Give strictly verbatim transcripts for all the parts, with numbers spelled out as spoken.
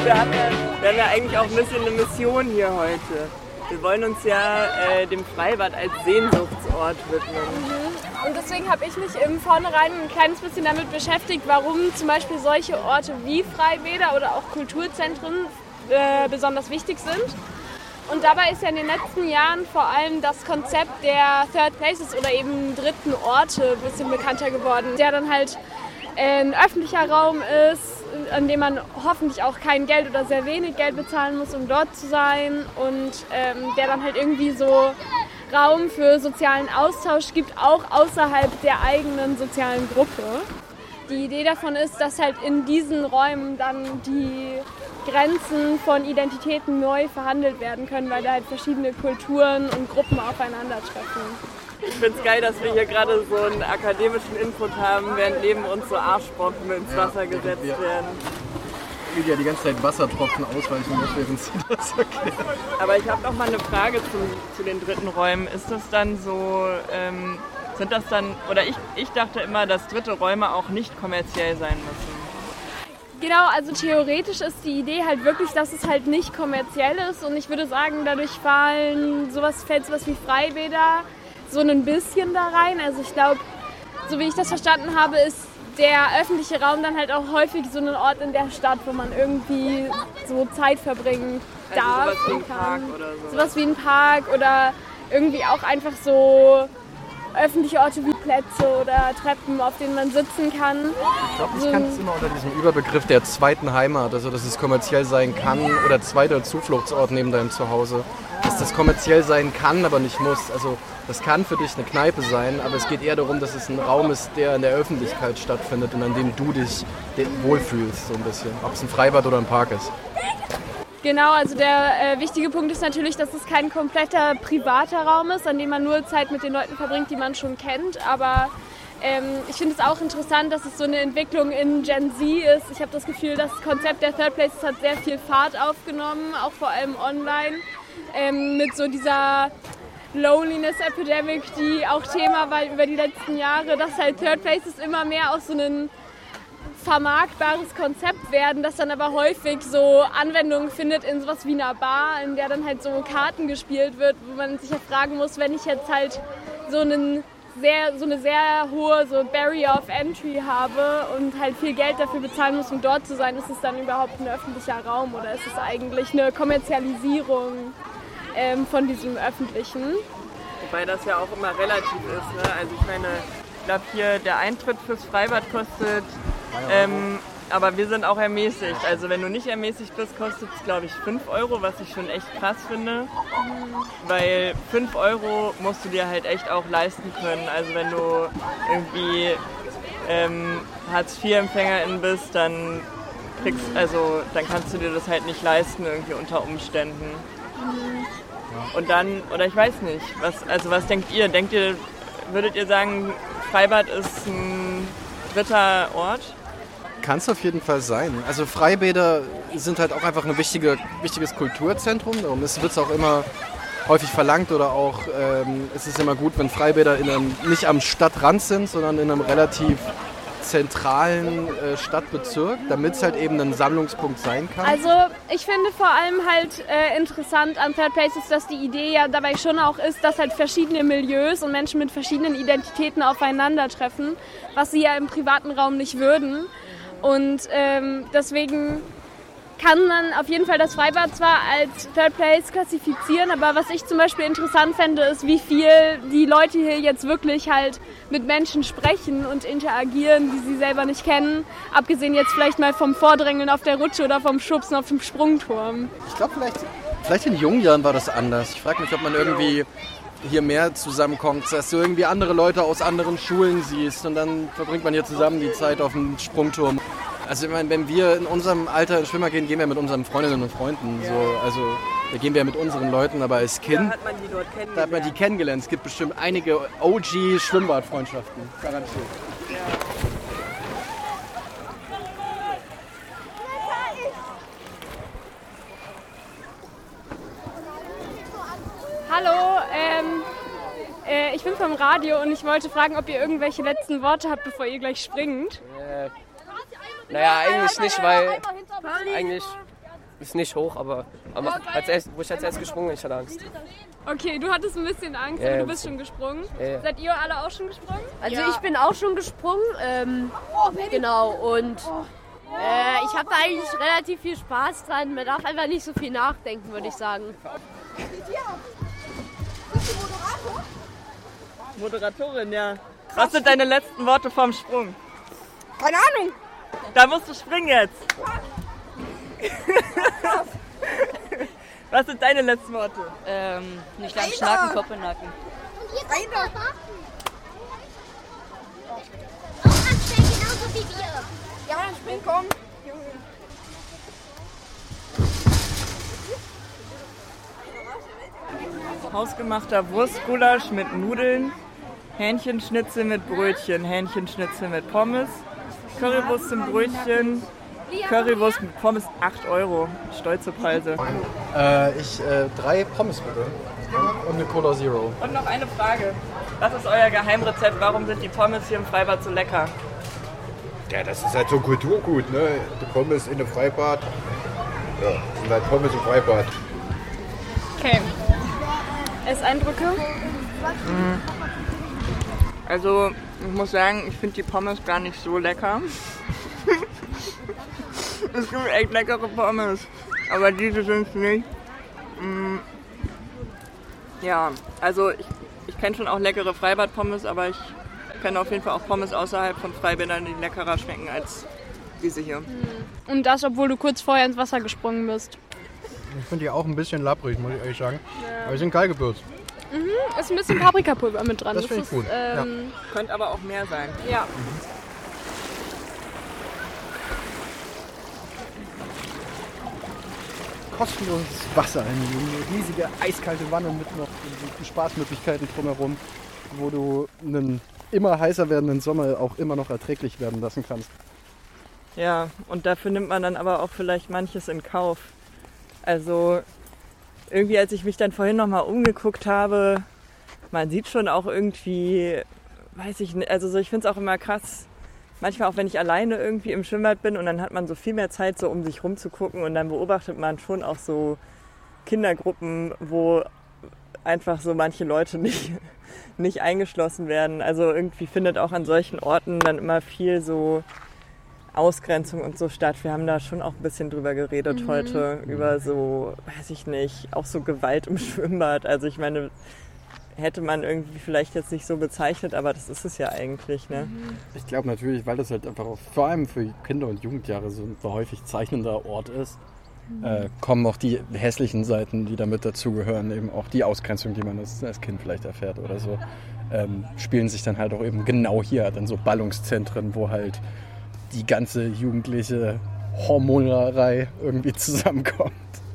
wir haben, ja, wir haben ja eigentlich auch ein bisschen eine Mission hier heute. Wir wollen uns ja äh, dem Freibad als Sehnsuchtsort widmen. Mhm. Und deswegen habe ich mich im Vornherein ein kleines bisschen damit beschäftigt, warum zum Beispiel solche Orte wie Freibäder oder auch Kulturzentren äh, besonders wichtig sind. Und dabei ist ja in den letzten Jahren vor allem das Konzept der Third Places oder eben dritten Orte ein bisschen bekannter geworden, der dann halt ein öffentlicher Raum ist, an dem man hoffentlich auch kein Geld oder sehr wenig Geld bezahlen muss, um dort zu sein und ähm, der dann halt irgendwie so Raum für sozialen Austausch gibt, auch außerhalb der eigenen sozialen Gruppe. Die Idee davon ist, dass halt in diesen Räumen dann die Grenzen von Identitäten neu verhandelt werden können, weil da halt verschiedene Kulturen und Gruppen aufeinandertreffen. Ich finde es geil, dass wir hier gerade so einen akademischen Input haben, während neben uns so Arschbrocken ins Wasser gesetzt ja. werden. Ich will ja die ganze Zeit Wassertropfen ausweichen, während sie das erklärt. Aber ich habe noch mal eine Frage zu, zu den dritten Räumen. Ist das dann so, ähm, sind das dann, oder ich, ich dachte immer, dass dritte Räume auch nicht kommerziell sein müssen. Genau, also theoretisch ist die Idee halt wirklich, dass es halt nicht kommerziell ist und ich würde sagen, dadurch fallen sowas, fällt sowas wie Freibäder so ein bisschen da rein. Also ich glaube, so wie ich das verstanden habe, ist der öffentliche Raum dann halt auch häufig so ein Ort in der Stadt, wo man irgendwie so Zeit verbringen darf. Also sowas wie ein kann. Park oder so. Sowas wie ein Park oder irgendwie auch einfach so öffentliche Orte wie Plätze oder Treppen, auf denen man sitzen kann. Ich glaube, ich kann es immer unter diesem Überbegriff der zweiten Heimat, also dass es kommerziell sein kann oder zweiter Zufluchtsort neben deinem Zuhause, dass das kommerziell sein kann, aber nicht muss. Also das kann für dich eine Kneipe sein, aber es geht eher darum, dass es ein Raum ist, der in der Öffentlichkeit stattfindet und an dem du dich wohlfühlst, so ein bisschen. Ob es ein Freibad oder ein Park ist. Genau, also der äh, wichtige Punkt ist natürlich, dass es kein kompletter privater Raum ist, an dem man nur Zeit mit den Leuten verbringt, die man schon kennt. Aber ähm, ich finde es auch interessant, dass es so eine Entwicklung in Gen Z ist. Ich habe das Gefühl, das Konzept der Third Places hat sehr viel Fahrt aufgenommen, auch vor allem online, ähm, mit so dieser Loneliness Epidemic, die auch Thema war über die letzten Jahre, dass halt Third Places immer mehr auch so ein vermarktbares Konzept werden, das dann aber häufig so Anwendungen findet in sowas wie einer Bar, in der dann halt so Karten gespielt wird, wo man sich ja fragen muss, wenn ich jetzt halt so, einen sehr, so eine sehr hohe so Barrier of Entry habe und halt viel Geld dafür bezahlen muss, um dort zu sein, ist es dann überhaupt ein öffentlicher Raum oder ist es eigentlich eine Kommerzialisierung ähm, von diesem Öffentlichen? Wobei das ja auch immer relativ ist, ne? Also ich meine, ich glaube hier der Eintritt fürs Freibad kostet Ähm, aber wir sind auch ermäßigt. Also wenn du nicht ermäßigt bist, kostet es glaube ich fünf Euro, was ich schon echt krass finde. Weil fünf Euro musst du dir halt echt auch leisten können. Also wenn du irgendwie ähm, Hartz vier Empfängerin bist, dann kriegst, also dann kannst du dir das halt nicht leisten irgendwie unter Umständen. Und dann, oder ich weiß nicht, was, also was denkt ihr? Denkt ihr, würdet ihr sagen, Freibad ist ein dritter Ort? Kann es auf jeden Fall sein. Also Freibäder sind halt auch einfach ein wichtige, wichtiges Kulturzentrum. Darum wird es auch immer häufig verlangt oder auch ähm, es ist immer gut, wenn Freibäder in einem, nicht am Stadtrand sind, sondern in einem relativ zentralen äh, Stadtbezirk, damit es halt eben ein Sammlungspunkt sein kann. Also ich finde vor allem halt äh, interessant an Third Places, dass die Idee ja dabei schon auch ist, dass halt verschiedene Milieus und Menschen mit verschiedenen Identitäten aufeinandertreffen, was sie ja im privaten Raum nicht würden. Und ähm, deswegen kann man auf jeden Fall das Freibad zwar als Third Place klassifizieren, aber was ich zum Beispiel interessant fände, ist, wie viel die Leute hier jetzt wirklich halt mit Menschen sprechen und interagieren, die sie selber nicht kennen. Abgesehen jetzt vielleicht mal vom Vordrängeln auf der Rutsche oder vom Schubsen auf dem Sprungturm. Ich glaube, vielleicht, vielleicht in jungen Jahren war das anders. Ich frage mich, ob man irgendwie hier mehr zusammenkommt, dass du irgendwie andere Leute aus anderen Schulen siehst und dann verbringt man hier zusammen die Zeit auf dem Sprungturm. Also ich meine, wenn wir in unserem Alter in Schwimmer gehen, gehen wir mit unseren Freundinnen und Freunden. So, also da gehen wir mit unseren Leuten, aber als Kind, da hat man die dort kennengelernt. Da hat man die kennengelernt. Es gibt bestimmt einige O G-Schwimmbadfreundschaften, garantiert. Ja. Hallo, ähm, äh, ich bin vom Radio und ich wollte fragen, ob ihr irgendwelche letzten Worte habt, bevor ihr gleich springt. Äh, naja, eigentlich nicht, weil eigentlich ist nicht hoch, aber, aber als erst, wo ich als erstes gesprungen bin, ich hatte Angst. Okay, du hattest ein bisschen Angst, Ja, aber ja, du bist schon gesprungen. Ja, ja. Seid ihr alle auch schon gesprungen? Also ich bin auch schon gesprungen, ähm, genau, und äh, ich habe da eigentlich relativ viel Spaß dran. Man darf einfach nicht so viel nachdenken, würde ich sagen. Moderatorin, ja. Was sind deine letzten Worte vorm Sprung? Keine Ahnung. Da musst du springen jetzt. Was sind deine letzten Worte? Ähm, nicht lang schnacken, Kopf in den Nacken. Genauso wie wir. Ja, dann spring, komm. Hausgemachter Wurstgulasch mit Nudeln, Hähnchenschnitzel mit Brötchen, Hähnchenschnitzel mit Pommes, Currywurst im Brötchen, Currywurst mit Pommes acht Euro. Stolze Preise. Äh, ich, äh, drei Pommes bitte. Und eine Cola Zero. Und noch eine Frage. Was ist euer Geheimrezept? Warum sind die Pommes hier im Freibad so lecker? Ja, das ist halt so ein Kulturgut, ne? Die Pommes in einem Freibad. Ja, das sind halt Pommes im Freibad. Okay. Esseindrücke? Also, ich muss sagen, ich finde die Pommes gar nicht so lecker. Es gibt echt leckere Pommes, aber diese sind es nicht. Mm. Ja, also ich, ich kenne schon auch leckere Freibad-Pommes, aber ich kenne auf jeden Fall auch Pommes außerhalb von Freibädern, die leckerer schmecken als diese hier. Und das, obwohl du kurz vorher ins Wasser gesprungen bist. Ich finde die auch ein bisschen labbrig, muss ich ehrlich sagen. Ja. Aber sie sind geil gewürzt. Mhm, ist ein bisschen Paprikapulver mit dran. Das finde ich ist, gut. Ähm, ja. Könnte aber auch mehr sein. Ja. Kostenloses Wasser, eine riesige eiskalte Wanne mit noch Spaßmöglichkeiten drumherum, wo du einen immer heißer werdenden Sommer auch immer noch erträglich werden lassen kannst. Ja, und dafür nimmt man dann aber auch vielleicht manches in Kauf. Also irgendwie, als ich mich dann vorhin nochmal umgeguckt habe, man sieht schon auch irgendwie, weiß ich nicht, also so, ich finde es auch immer krass, manchmal auch wenn ich alleine irgendwie im Schwimmbad bin und dann hat man so viel mehr Zeit, so um sich rumzugucken und dann beobachtet man schon auch so Kindergruppen, wo einfach so manche Leute nicht, nicht eingeschlossen werden. Also irgendwie findet auch an solchen Orten dann immer viel so Ausgrenzung und so statt. Wir haben da schon auch ein bisschen drüber geredet mhm. heute, über so, weiß ich nicht, auch so Gewalt im Schwimmbad. Also ich meine, hätte man irgendwie vielleicht jetzt nicht so bezeichnet, aber das ist es ja eigentlich, ne? Ich glaube natürlich, weil das halt einfach auch, vor allem für Kinder und Jugendjahre so ein häufig zeichnender Ort ist, mhm. äh, kommen auch die hässlichen Seiten, die damit dazugehören, eben auch die Ausgrenzung, die man als, als Kind vielleicht erfährt oder so, ähm, spielen sich dann halt auch eben genau hier, dann so Ballungszentren, wo halt die ganze jugendliche Hormonerei irgendwie zusammenkommt.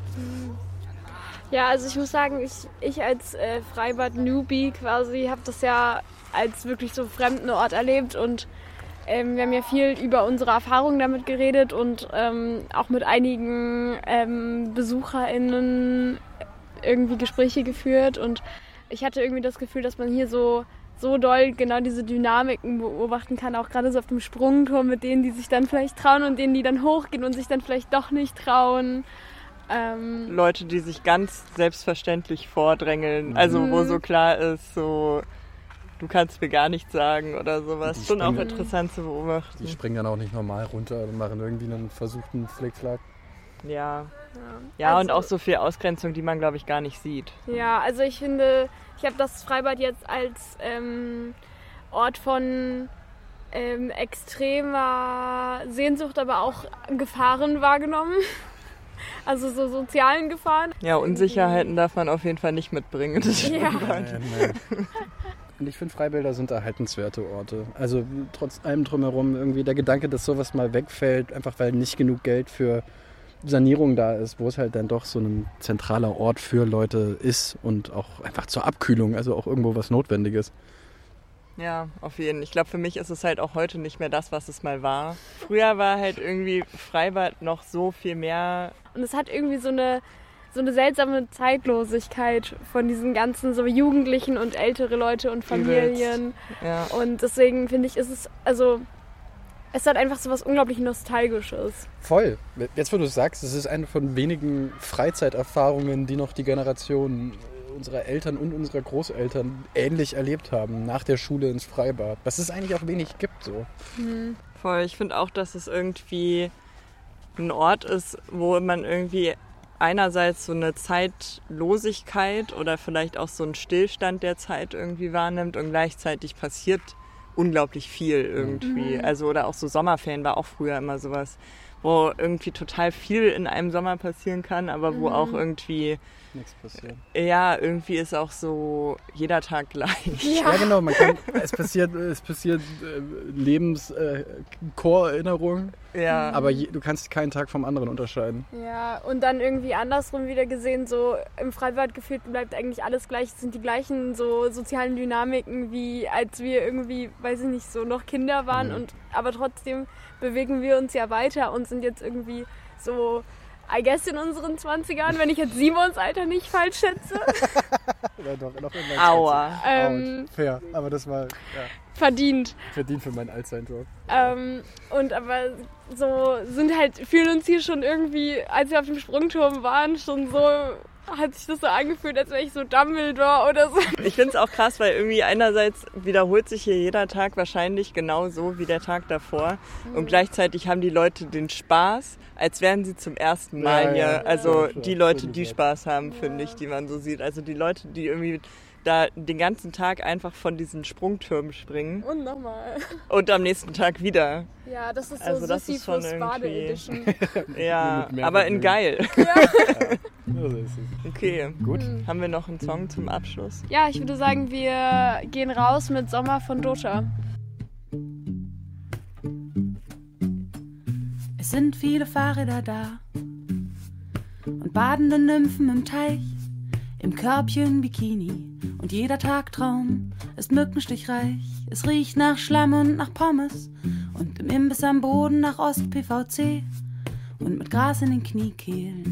Ja, also ich muss sagen, ich, ich als äh, Freibad-Newbie quasi habe das ja als wirklich so fremden Ort erlebt und ähm, wir haben ja viel über unsere Erfahrungen damit geredet und ähm, auch mit einigen ähm, BesucherInnen irgendwie Gespräche geführt und ich hatte irgendwie das Gefühl, dass man hier so so doll genau diese Dynamiken beobachten kann, auch gerade so auf dem Sprungturm mit denen, die sich dann vielleicht trauen und denen, die dann hochgehen und sich dann vielleicht doch nicht trauen. Ähm Leute, die sich ganz selbstverständlich vordrängeln, also mhm. wo so klar ist, so du kannst mir gar nichts sagen oder sowas. Schon auch interessant zu beobachten. Die springen dann auch nicht normal runter und machen irgendwie einen versuchten Flickflack. Ja, ja, ja also, und auch so viel Ausgrenzung, die man, glaube ich, gar nicht sieht. Ja, also ich finde, ich habe das Freibad jetzt als ähm, Ort von ähm, extremer Sehnsucht, aber auch Gefahren wahrgenommen. Also so sozialen Gefahren. Ja, Unsicherheiten darf man auf jeden Fall nicht mitbringen. Das ja. Nein, nein. Und ich finde, Freibäder sind erhaltenswerte Orte. Also trotz allem drumherum irgendwie der Gedanke, dass sowas mal wegfällt, einfach weil nicht genug Geld für Sanierung da ist, wo es halt dann doch so ein zentraler Ort für Leute ist und auch einfach zur Abkühlung, also auch irgendwo was Notwendiges. Ja, auf jeden Fall. Ich glaube, für mich ist es halt auch heute nicht mehr das, was es mal war. Früher war halt irgendwie Freibad noch so viel mehr. Und es hat irgendwie so eine, so eine seltsame Zeitlosigkeit von diesen ganzen so Jugendlichen und ältere Leute und Familien. Ja. Und deswegen finde ich, ist es, also es hat einfach so was unglaublich Nostalgisches. Voll. Jetzt, wo du es sagst, es ist eine von wenigen Freizeiterfahrungen, die noch die Generation unserer Eltern und unserer Großeltern ähnlich erlebt haben, nach der Schule ins Freibad. Was es eigentlich auch wenig gibt so. Mhm. Voll, ich finde auch, dass es irgendwie ein Ort ist, wo man irgendwie einerseits so eine Zeitlosigkeit oder vielleicht auch so einen Stillstand der Zeit irgendwie wahrnimmt und gleichzeitig passiert unglaublich viel irgendwie. Mhm. Also oder auch so Sommerferien war auch früher immer sowas, wo irgendwie total viel in einem Sommer passieren kann, aber wo mhm. auch irgendwie nichts passiert. Ja, irgendwie ist auch so jeder Tag gleich. Ja, ja genau, man kann, es passiert, es passiert äh, Lebens-Core-Erinnerung, äh, ja. aber je, du kannst keinen Tag vom anderen unterscheiden. Ja, und dann irgendwie andersrum wieder gesehen, so im Freibad gefühlt bleibt eigentlich alles gleich. Es sind die gleichen so sozialen Dynamiken, wie als wir irgendwie, weiß ich nicht, so noch Kinder waren. Mhm. Und aber trotzdem bewegen wir uns ja weiter und sind jetzt irgendwie so... I guess in unseren zwanzigern, wenn ich jetzt Simons Alter nicht falsch schätze. Ja, doch, noch in Aua. Ähm, Fair, aber das war ja, verdient. Verdient für meinen Altsein-Job. Ähm, und aber so sind halt, fühlen uns hier schon irgendwie, als wir auf dem Sprungturm waren, schon so, hat sich das so angefühlt, als wäre ich so Dumbledore oder so. Ich finde es auch krass, weil irgendwie einerseits wiederholt sich hier jeder Tag wahrscheinlich genau so wie der Tag davor. Mhm. Und gleichzeitig haben die Leute den Spaß, als wären sie zum ersten Mal ja, hier. Ja, also ja, die Leute, die Spaß haben, finde ich, die man so sieht. Also die Leute, die irgendwie da den ganzen Tag einfach von diesen Sprungtürmen springen. Und nochmal. Und am nächsten Tag wieder. Ja, das ist so also das ist schon Bade-Edition. Ja, aber in geil. Ja. Okay, gut. Mhm. Haben wir noch einen Song zum Abschluss? Ja, ich würde sagen, wir gehen raus mit Sommer von Dosha. Es sind viele Fahrräder da und badende Nymphen im Teich, im Körbchen Bikini und jeder Tagtraum ist mückenstichreich. Es riecht nach Schlamm und nach Pommes und im Imbiss am Boden nach Ost-P V C und mit Gras in den Kniekehlen